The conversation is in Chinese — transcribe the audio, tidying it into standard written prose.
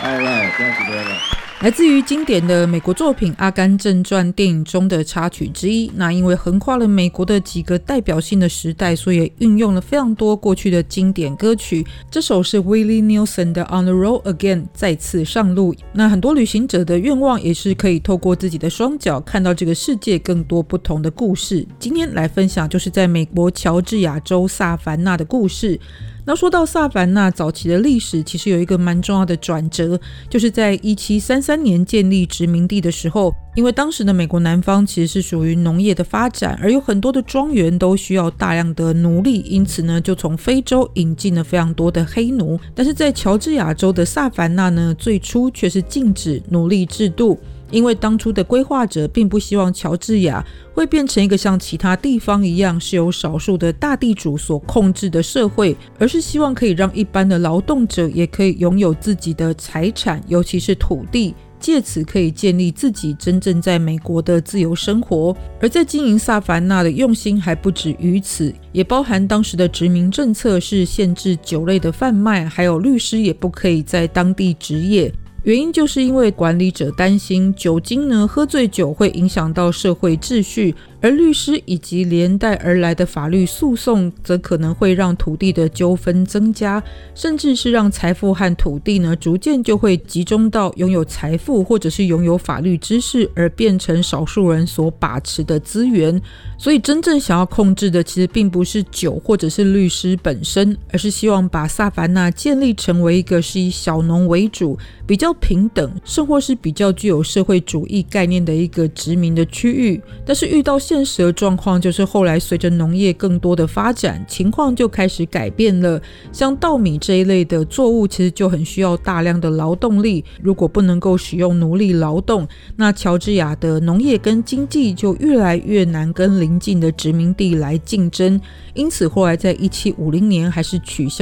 这样子对了。 来自于经典的美国作品《阿甘正传》电影中的插曲之一。那因为横跨了美国的几个代表性的时代，所以也运用了非常多过去的经典歌曲。这首是 Willie Nelson 的 On the Road Again 再次上路。那很多旅行者的愿望也是可以透过自己的双脚看到这个世界更多不同的故事。今天来分享就是在美国乔治亚州萨凡纳的故事。那说到萨凡纳早期的历史，其实有一个蛮重要的转折，就是在1733年建立殖民地的时候，因为当时的美国南方其实是属于农业的发展，而有很多的庄园都需要大量的奴隶，因此呢就从非洲引进了非常多的黑奴。但是在乔治亚州的萨凡纳呢，最初却是禁止奴隶制度，因为当初的规划者并不希望乔治亚会变成一个像其他地方一样是由少数的大地主所控制的社会，而是希望可以让一般的劳动者也可以拥有自己的财产，尤其是土地，借此可以建立自己真正在美国的自由生活。而在经营萨凡纳的用心还不止于此，也包含当时的殖民政策是限制酒类的贩卖，还有律师也不可以在当地执业。原因就是因为管理者担心酒精呢，喝醉酒会影响到社会秩序，而律师以及连带而来的法律诉讼则可能会让土地的纠纷增加，甚至是让财富和土地呢逐渐就会集中到拥有财富或者是拥有法律知识而变成少数人所把持的资源。所以真正想要控制的其实并不是酒或者是律师本身，而是希望把萨凡纳建立成为一个是以小农为主，比较平等，甚或是比较具有社会主义概念的一个殖民的区域。但是遇到现实的状况，就是后来随着农业更多的发展，情况就开始改变了。像稻米这一类的作物其实就很需要大量的劳动力，如果不能够使用奴隶劳动，那乔治亚的农业跟经济就越来越难跟邻近的殖民地来竞争。因此后来在1750年还是取消